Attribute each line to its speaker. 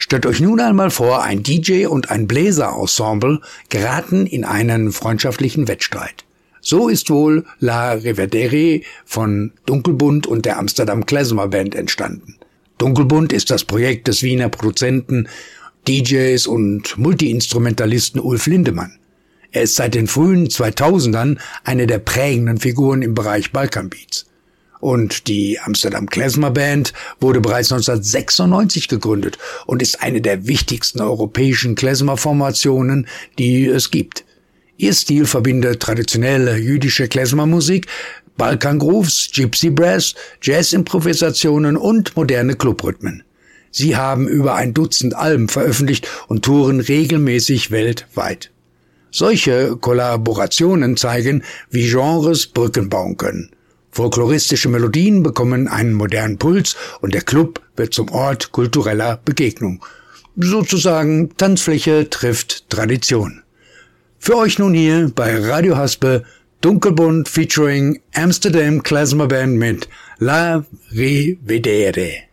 Speaker 1: Stellt euch nun einmal vor, ein DJ und ein Bläserensemble geraten in einen freundschaftlichen Wettstreit. So ist wohl La Rivedere von Dunkelbunt und der Amsterdam Klezmer Band entstanden. Dunkelbunt ist das Projekt des Wiener Produzenten, DJs und Multiinstrumentalisten Ulf Lindemann. Er ist seit den frühen 2000ern eine der prägenden Figuren im Bereich Balkanbeats. Und die Amsterdam Klezmer Band wurde bereits 1996 gegründet und ist eine der wichtigsten europäischen Klezmer-Formationen, die es gibt. Ihr Stil verbindet traditionelle jüdische Klezmer-Musik, Balkan-Grooves, Gypsy Brass, Jazz-Improvisationen und moderne Clubrhythmen. Sie haben über 1 Dutzend Alben veröffentlicht und touren regelmäßig weltweit. Solche Kollaborationen zeigen, wie Genres Brücken bauen können. Folkloristische Melodien bekommen einen modernen Puls und der Club wird zum Ort kultureller Begegnung. Sozusagen Tanzfläche trifft Tradition. Für euch nun hier bei Radio Haspe Dunkelbunt featuring Amsterdam Klezmer Band mit La Rivedere.